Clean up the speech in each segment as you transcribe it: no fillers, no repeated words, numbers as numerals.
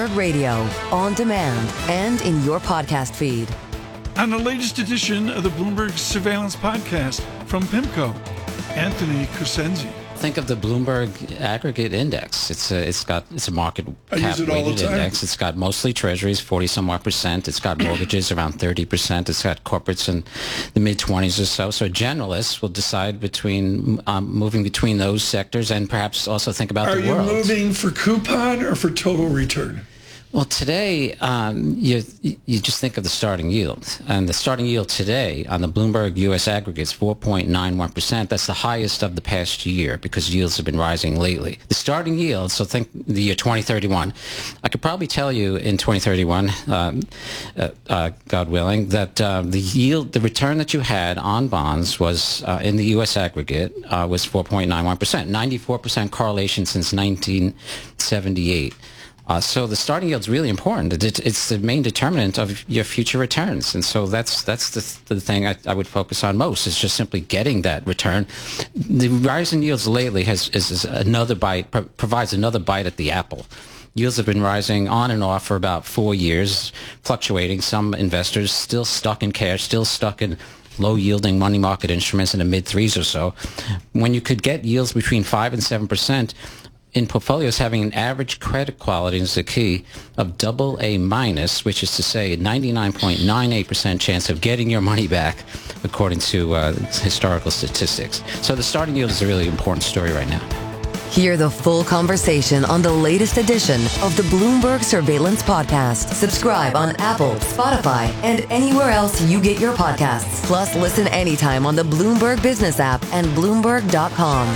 Bloomberg Radio, on demand, and in your podcast feed. On the latest edition of the Bloomberg Surveillance Podcast from PIMCO, Anthony Crescenzi. Think of the Bloomberg Aggregate Index. It's a market cap weighted index. It's got mostly treasuries, 40-some-odd%. It's got mortgages around 30%. It's got corporates in the mid-20s or so. So generalists will decide between moving between those sectors and perhaps also think about the world. Are you moving for coupon or for total return? Well, today, you just think of the starting yield. And the starting yield today on the Bloomberg U.S. aggregate is 4.91%. That's the highest of the past year because yields have been rising lately. The starting yield, so think the year 2031. I could probably tell you in 2031, God willing, that the return that you had on bonds was, in the U.S. aggregate, was 4.91%. 94% correlation since 1978. So the starting yield is really important. It's the main determinant of your future returns. And so that's the thing I would focus on most, is just simply getting that return. The rise in yields lately is another bite, provides another bite at the apple. Yields have been rising on and off for about 4 years, fluctuating. Some investors still stuck in cash, still stuck in low-yielding money market instruments in the mid-threes or so. When you could get yields between 5 and 7%, in portfolios having an average credit quality is the key of AA-, which is to say a 99.98% chance of getting your money back, according to historical statistics. So the starting yield is a really important story right now. Hear the full conversation on the latest edition of the Bloomberg Surveillance Podcast. Subscribe on Apple, Spotify, and anywhere else you get your podcasts. Plus, listen anytime on the Bloomberg Business app and Bloomberg.com.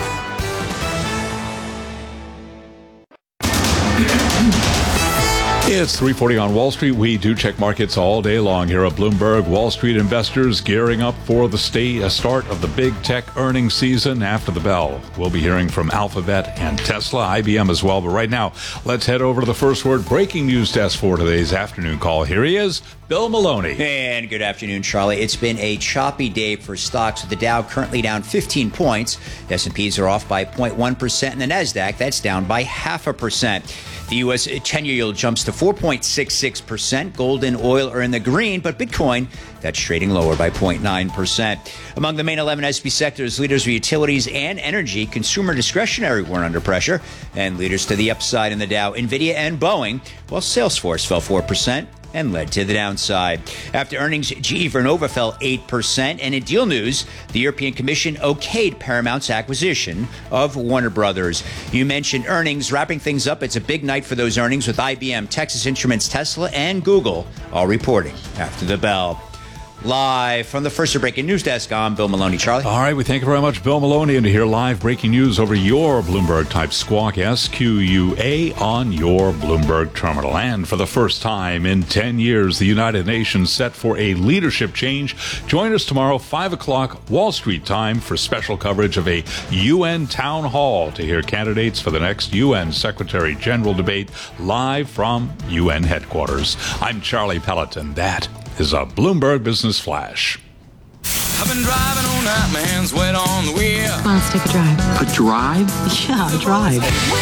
It's 3:40 on Wall Street. We do check markets all day long here at Bloomberg. Wall Street investors gearing up for the start of the big tech earnings season after the bell. We'll be hearing from Alphabet and Tesla, IBM as well. But right now, let's head over to the first word breaking news desk for today's afternoon call. Here he is, Bill Maloney. And good afternoon, Charlie. It's been a choppy day for stocks, with the Dow currently down 15 points. The S&Ps are off by 0.1%, and the NASDAQ, that's down by 0.5%. The U.S. 10-year yield jumps to 4.66%. Gold and oil are in the green, but Bitcoin, that's trading lower by 0.9%. Among the main 11 S&P sectors, leaders were utilities and energy. Consumer discretionary were under pressure, and leaders to the upside in the Dow, NVIDIA and Boeing, while Salesforce fell 4%. And led to the downside. After earnings, GE Vernova fell 8%. And in deal news, the European Commission okayed Paramount's acquisition of Warner Brothers. You mentioned earnings. Wrapping things up, it's a big night for those earnings, with IBM, Texas Instruments, Tesla, and Google all reporting after the bell. Live from the first breaking news desk, I'm Bill Maloney. Charlie? All right, we thank you very much, Bill Maloney. And to hear live breaking news over your Bloomberg-type squawk, SQUA, on your Bloomberg terminal. And for the first time in 10 years, the United Nations set for a leadership change. Join us tomorrow, 5 o'clock Wall Street time, for special coverage of a UN town hall to hear candidates for the next UN Secretary General debate live from UN headquarters. I'm Charlie Pelleton. That is a Bloomberg Business Flash. I've been driving all night, my hands wet on the wheel. Come on, let's take a drive. A drive? Yeah, a drive.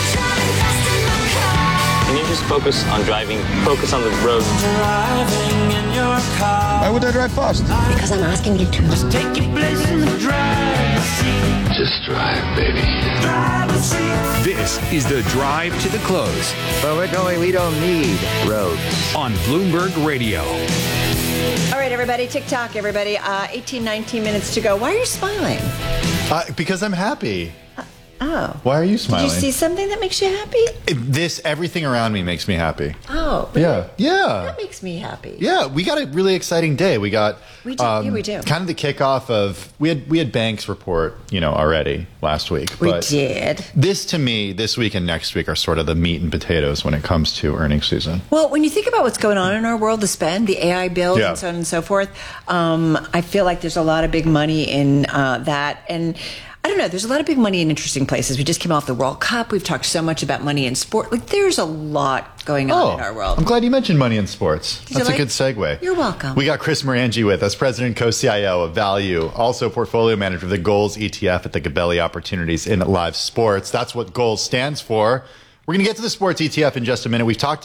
Can you just focus on driving? Focus on the road. Driving in your car. Why would I drive fast? Because I'm asking you to. Just take your place in the driver's seat. Just drive, baby. Driver's seat. This is the drive to the close. But we're going, we don't need roads. On Bloomberg Radio. All right, everybody, TikTok, everybody. 18, 19 minutes to go. Why are you smiling? Because I'm happy. Oh. Why are you smiling? Did you see something that makes you happy? Everything around me makes me happy. Oh. Yeah. That makes me happy. Yeah, we got a really exciting day. We got we do. Kind of the kickoff of we had Banks report, already last week. We did. This, to me, this week and next week are sort of the meat and potatoes when it comes to earnings season. Well, when you think about what's going on in our world, the spend, the AI bills, and so on and so forth, I feel like there's a lot of big money in that. And I don't know. There's a lot of big money in interesting places. We just came off the World Cup. We've talked so much about money in sport. Like, there's a lot going on in our world. I'm glad you mentioned money in sports. That's a good segue. You're welcome. We got Chris Morangi with us, President and Co-CIO of Value, also portfolio manager of the Goals ETF at the Gabelli Opportunities in Live Sports. That's what Goals stands for. We're going to get to the sports ETF in just a minute. We've talked